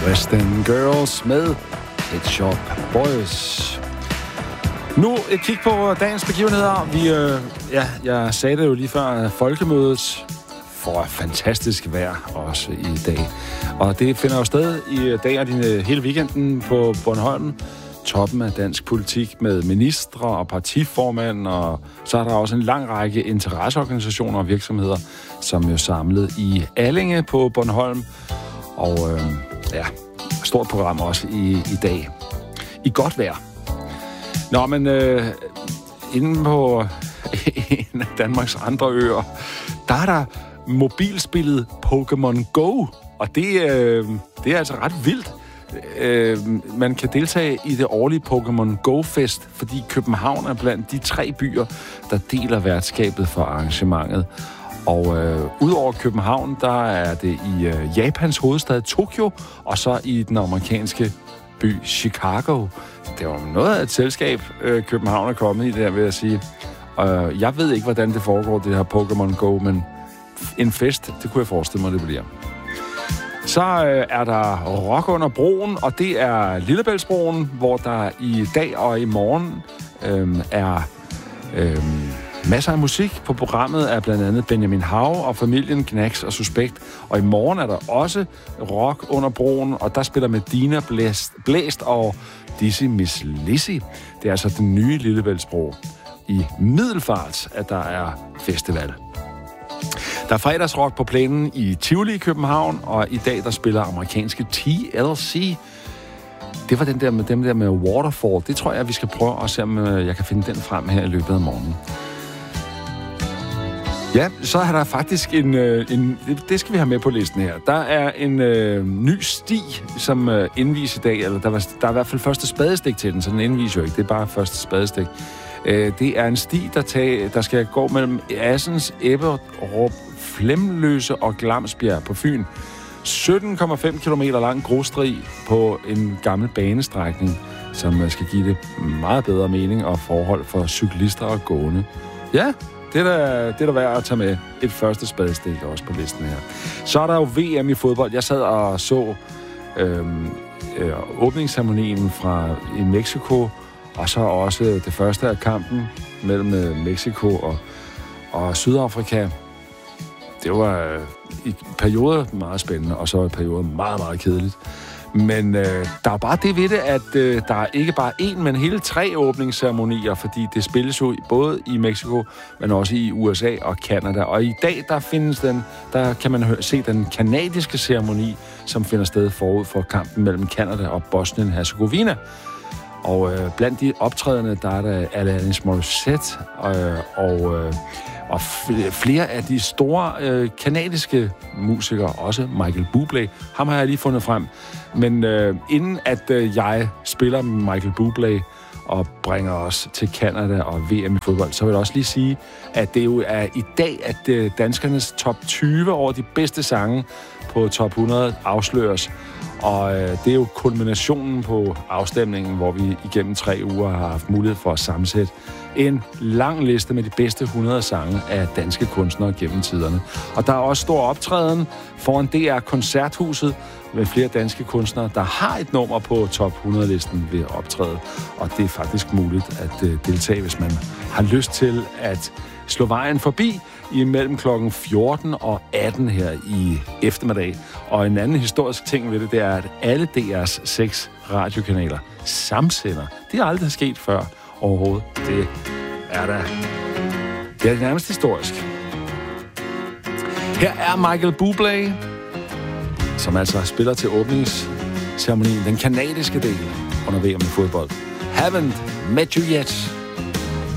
West End Girls med Pet Shop Boys. Nu et kig på dagens begivenheder. Jeg sagde det jo lige før, folkemødet får fantastisk vejr også i dag. Og det finder jo sted i dag og hele weekenden på Bornholm. Toppen af dansk politik med ministre og partiformand, og så er der også en lang række interesseorganisationer og virksomheder, som er samlet i Allinge på Bornholm. Og stort program også i dag. I godt vejr. Nå, men inde på en af Danmarks andre øer, der er der mobilspillet Pokémon Go, og det er altså ret vildt. Man kan deltage i det årlige Pokémon Go-fest, fordi København er blandt de 3 byer, der deler værtskabet for arrangementet. Og udover København, der er det i Japans hovedstad Tokyo, og så i den amerikanske by Chicago. Det var noget af et selskab, København er kommet i der, vil jeg sige. Og jeg ved ikke, hvordan det foregår, det her Pokémon Go, men en fest, det kunne jeg forestille mig, det bliver. Så er der rock under broen, og det er Lillebæltsbroen, hvor der i dag og i morgen er masser af musik. På programmet er blandt andet Benjamin Hav og familien Knacks og Suspekt. Og i morgen er der også rock under broen, og der spiller Medina Blæst og Dizzy Miss Lizzy. Det er altså den nye Lillebæltsbro i Middelfart, at der er festival. Der er fredagsrock på plænen i Tivoli i København, og i dag der spiller amerikanske TLC. Det var den der med dem der med Waterfall. Det tror jeg, vi skal prøve at se, om jeg kan finde den frem her i løbet af morgenen. Ja, så er der faktisk det skal vi have med på listen her. Der er en ny sti, som indvies i dag, eller der er i hvert fald første spadestik til den, så den indvies jo ikke. Det er bare første spadestik. Det er en sti, der skal gå mellem Assens, Ebberup, Flemløse og Glamsbjerg på Fyn. 17,5 km lang grusstrig på en gammel banestrækning, som skal give det meget bedre mening og forhold for cyklister og gående. Ja, det er der værd at tage med. Et første spadestik også på listen her. Så er der jo VM i fodbold. Jeg sad og så åbningsceremonien i Mexico, og så også det første af kampen mellem Mexico og Sydafrika. Det var i perioder meget spændende, og så i perioder meget, meget kedeligt. Men der er bare det ved det, at der er ikke bare én, men hele 3 åbningsceremonier, fordi det spilles jo både i Mexico, men også i USA og Canada. Og i dag, der kan man se den kanadiske ceremoni, som finder sted forud for kampen mellem Canada og Bosnien-Herzegovina. Og blandt de optrædende, der er der Alanis Morissette og flere af de store kanadiske musikere, også Michael Bublé. Ham har jeg lige fundet frem. Men inden at jeg spiller med Michael Bublé og bringer os til Canada og VM i fodbold, så vil jeg også lige sige, at det jo er i dag, at danskernes top 20 over de bedste sange på top 100 afsløres. Og det er jo kulminationen på afstemningen, hvor vi igennem 3 uger har haft mulighed for at sammensætte en lang liste med de bedste 100 sange af danske kunstnere gennem tiderne. Og der er også stor optræden foran DR Koncerthuset med flere danske kunstnere, der har et nummer på top 100-listen ved optræde. Og det er faktisk muligt at deltage, hvis man har lyst til at slå vejen forbi imellem klokken 14 og 18 her i eftermiddag. Og en anden historisk ting ved det er, at alle DR's 6 radiokanaler samsender. Det er aldrig sket før overhovedet. Det er nærmest historisk. Her er Michael Bublé, som altså spiller til åbningsceremonien, den kanadiske del under VM i fodbold. Haven't met you yet.